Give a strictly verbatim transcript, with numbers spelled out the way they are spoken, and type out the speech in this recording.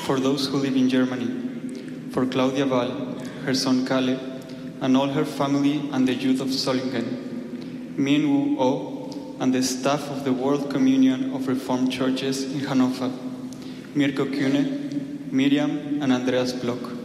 for those who live in Germany, for Claudia Val, her son Kalle, and all her family and the youth of Solingen, Min Woo Oh, and the staff of the World Communion of Reformed Churches in Hannover, Mirko Kühne, Miriam, and Andreas Block.